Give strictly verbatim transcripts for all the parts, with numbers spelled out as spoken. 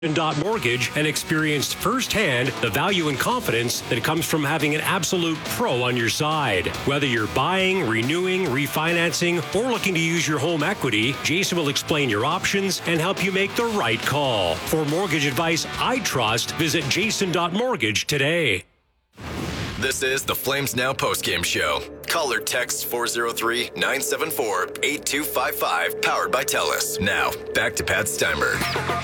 Dot Mortgage and experienced firsthand the value and confidence that comes from having an absolute pro on your side. Whether you're buying, renewing, refinancing, or looking to use your home equity, Jason will explain your options and help you make the right call. For mortgage advice I trust, visit Jason Dot Mortgage today. This is the Flames Now postgame show. Call or text four oh three, nine seven four, eight two five five, powered by TELUS. Now, back to Pat Steinberg.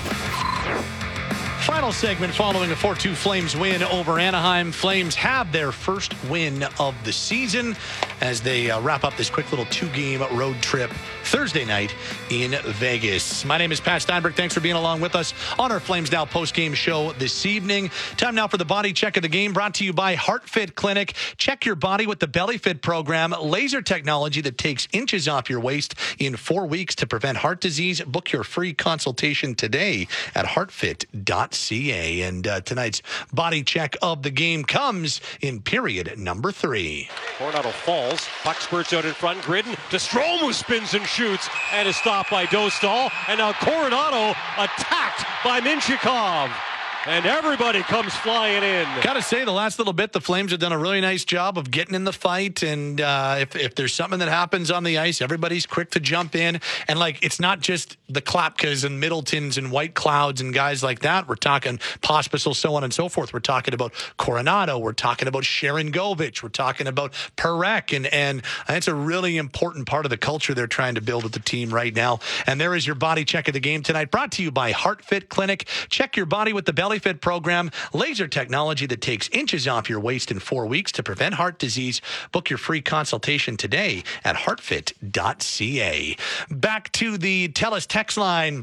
Final segment following a four two Flames win over Anaheim. Flames have their first win of the season as they uh, wrap up this quick little two-game road trip Thursday night in Vegas. My name is Pat Steinberg. Thanks for being along with us on our Flames Now post-game show this evening. Time now for the body check of the game, brought to you by HeartFit Clinic. Check your body with the BellyFit program, laser technology that takes inches off your waist in four weeks to prevent heart disease. Book your free consultation today at heartfit dot c a. And uh, tonight's body check of the game comes in period number three. Coronado falls. Puck spurts out in front. Gridden to Strome, who spins and shoots and is stopped by Dostal. And now Coronado attacked by Minchikov. And everybody comes flying in. Gotta say, the last little bit, the Flames have done a really nice job of getting in the fight. And uh, if, if there's something that happens on the ice, everybody's quick to jump in. And, like, it's not just the Klapkas and Middletons and White Clouds and guys like that. We're talking Pospisil, so on and so forth. We're talking about Coronado. We're talking about Sharon Govich. We're talking about Perek. And, and it's a really important part of the culture they're trying to build with the team right now. And there is your body check of the game tonight, brought to you by HeartFit Clinic. Check your body with the BellyFit program, laser technology that takes inches off your waist in four weeks to prevent heart disease. Book your free consultation today at heartfit dot c a. Back to the TELUS text line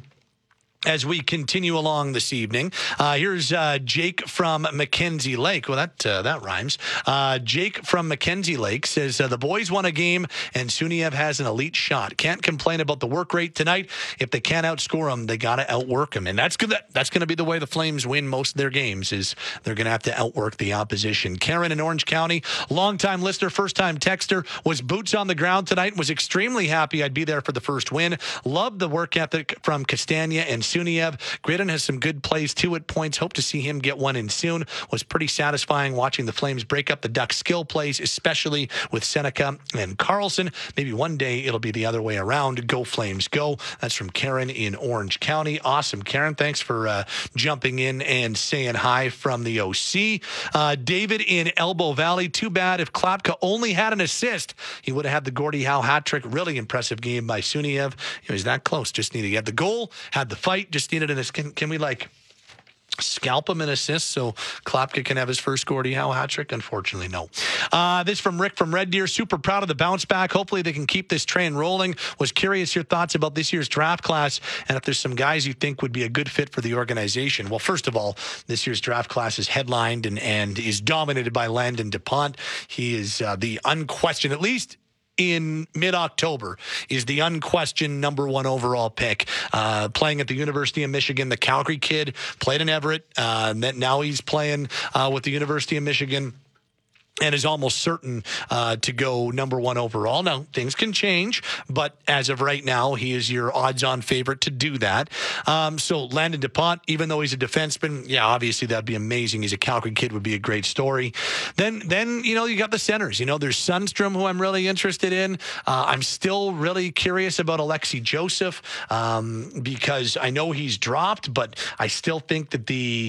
as we continue along this evening. Uh, here's uh, Jake from Mackenzie Lake. Well, that uh, that rhymes. Uh, Jake from Mackenzie Lake says, uh, the boys won a game and Suniev has an elite shot. Can't complain about the work rate tonight. If they can't outscore them, they got to outwork them. And that's good. That's going to be the way the Flames win most of their games, is they're going to have to outwork the opposition. Karen in Orange County, longtime listener, first-time texter, was boots on the ground tonight, was extremely happy I'd be there for the first win. Loved the work ethic from Castagna and Suniev. Gridden has some good plays too at points. Hope to see him get one in soon. Was pretty satisfying watching the Flames break up the Ducks' skill plays, especially with Seneca and Carlson. Maybe one day it'll be the other way around. Go Flames, go. That's from Karen in Orange County. Awesome, Karen. Thanks for uh, jumping in and saying hi from the O C. Uh, David in Elbow Valley. Too bad if Klapka only had an assist, he would have had the Gordie Howe hat trick. Really impressive game by Suniev. He was that close. Just needed to get the goal, had the fight, just needed an assist. Can, can we, like, scalp him and assist so Klapka can have his first Gordie Howe hat trick? Unfortunately, no. Uh, this from Rick from Red Deer. Super proud of the bounce back. Hopefully they can keep this train rolling. Was curious your thoughts about this year's draft class and if there's some guys you think would be a good fit for the organization. Well, first of all, this year's draft class is headlined and, and is dominated by Landon DuPont. He is uh, the unquestioned, at least in mid-October, is the unquestioned number one overall pick. Uh, playing at the University of Michigan, the Calgary kid, played in Everett. Uh, now he's playing uh, with the University of Michigan, and is almost certain uh, to go number one overall. Now, things can change, but as of right now, he is your odds-on favorite to do that. Um, so Landon DuPont, even though he's a defenseman, yeah, obviously that'd be amazing. He's a Calgary kid, would be a great story. Then, then you know, you got the centers. You know, there's Sundstrom, who I'm really interested in. Uh, I'm still really curious about Alexei Joseph um, because I know he's dropped, but I still think that the...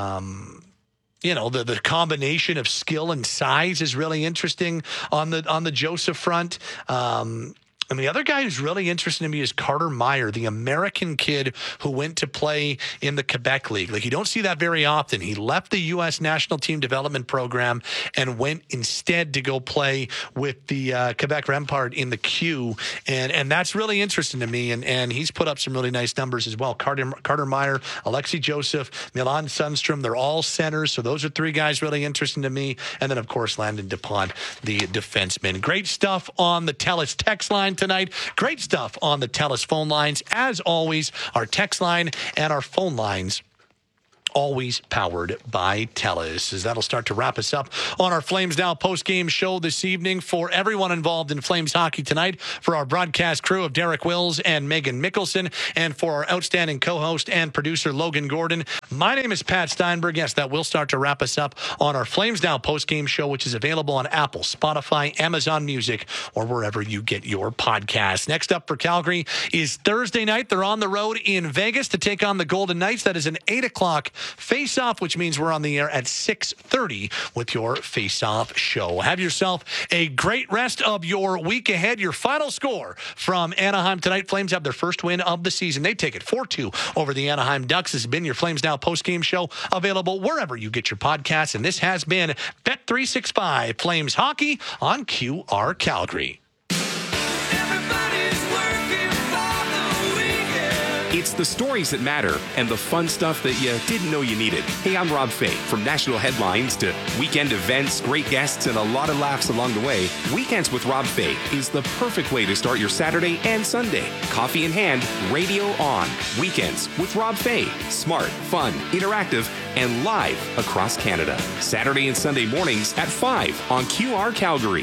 Um, You know, the, the combination of skill and size is really interesting on the on the Joseph front. Um, And the other guy who's really interesting to me is Carter Meyer, the American kid who went to play in the Quebec League. Like, you don't see that very often. He left the U S National Team Development Program and went instead to go play with the uh, Quebec Rempart in the Q. And and that's really interesting to me. And and he's put up some really nice numbers as well. Carter, Carter Meyer, Alexei Joseph, Milan Sundstrom, they're all centers. So those are three guys really interesting to me. And then, of course, Landon DuPont, the defenseman. Great stuff on the TELUS text line tonight. Great stuff on the TELUS phone lines. As always, our text line and our phone lines always powered by TELUS. As that'll start to wrap us up on our Flames Now post-game show this evening. For everyone involved in Flames hockey tonight, for our broadcast crew of Derek Wills and Megan Mickelson, and for our outstanding co-host and producer Logan Gordon, my name is Pat Steinberg. Yes, that will start to wrap us up on our Flames Now post-game show, which is available on Apple, Spotify, Amazon Music, or wherever you get your podcasts. Next up for Calgary is Thursday night. They're on the road in Vegas to take on the Golden Knights. That is an eight o'clock face-off, which means we're on the air at six thirty with your face-off show. Have yourself a great rest of your week ahead. Your final score from Anaheim tonight. Flames have their first win of the season. They take it four two over the Anaheim Ducks. This has been your Flames Now post-game show, available wherever you get your podcasts. And this has been Bet three sixty-five Flames Hockey on Q R Calgary. It's the stories that matter and the fun stuff that you didn't know you needed. Hey, I'm Rob Fay. From national headlines to weekend events, great guests, and a lot of laughs along the way, Weekends with Rob Fay is the perfect way to start your Saturday and Sunday. Coffee in hand, radio on. Weekends with Rob Fay. Smart, fun, interactive, and live across Canada. Saturday and Sunday mornings at five on Q R Calgary.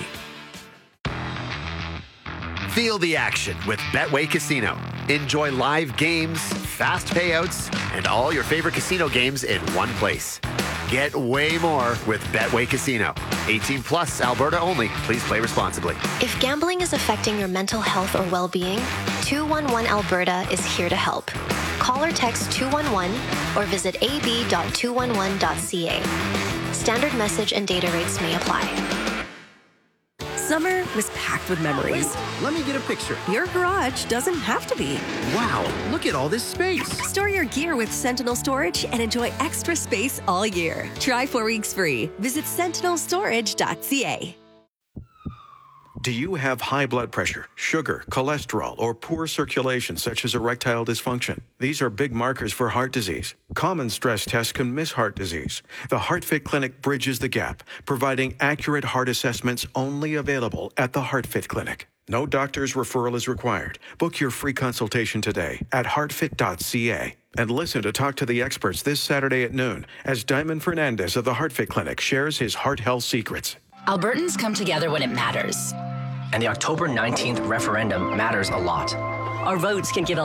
Feel the action with Betway Casino. Enjoy live games, fast payouts, and all your favorite casino games in one place. Get way more with Betway Casino. eighteen plus, Alberta only. Please play responsibly. If gambling is affecting your mental health or well-being, two one one Alberta is here to help. Call or text two one one or visit a b dot two one one dot c a. Standard message and data rates may apply. Summer was packed with memories. Wait, let me get a picture. Your garage doesn't have to be. Wow, look at all this space. Store your gear with Sentinel Storage and enjoy extra space all year. Try four weeks free. Visit sentinel storage dot c a. Do you have high blood pressure, sugar, cholesterol, or poor circulation such as erectile dysfunction? These are big markers for heart disease. Common stress tests can miss heart disease. The HeartFit Clinic bridges the gap, providing accurate heart assessments only available at the HeartFit Clinic. No doctor's referral is required. Book your free consultation today at heart fit dot c a. And listen to Talk to the Experts this Saturday at noon as Diamond Fernandez of the HeartFit Clinic shares his heart health secrets. Albertans come together when it matters. And the October nineteenth referendum matters a lot. Our votes can give